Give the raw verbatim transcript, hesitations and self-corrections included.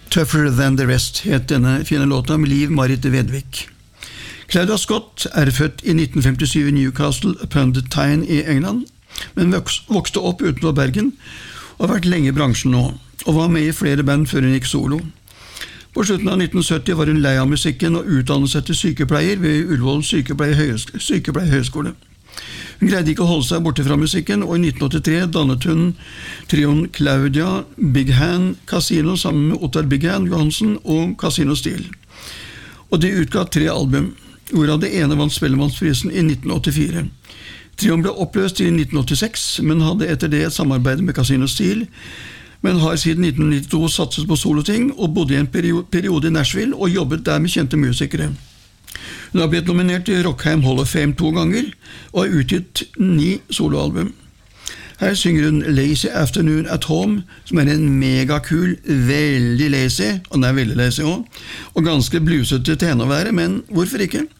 Tougher Than The Rest het denne fine låta med Liv Marit Vedvik. Claudia Scott er født i nitten femtisju i Newcastle upon Tyne i England, men vokste opp utenfor Bergen og har vært lenge i bransjen nå, og var med i flere band før hun gikk solo. På slutten av nitten sytti var hun lei av musikken og utdannet seg til sykepleier ved Ullevål sykepleierhøgskole. Hun greide ikke å holde seg borte fra musikken, og i nitten åttitre dannet hun trioen Claudia Big Hand Casino sammen med Ottar Big Hand Johansen og Casino Steel. Og de utga tre album, hvorav det ene vant Spellemannsprisen i nitten åttifire. Trioen ble oppløst i nitten åttiseks, men hadde etter det et samarbeid med Casino Steel, men har siden nitten nittito satset på soloting og bodde i en periode i Nashville og jobbet der med kjente musikere. Hun har blitt nominert til Rockheim Hall of Fame to ganger og har utgitt ni soloalbum. Her synger hun Lazy Afternoon at Home, som er en megakul, veldig lazy, og den er veldig lazy også, og ganske blusete til henne å være, men hvorfor ikke?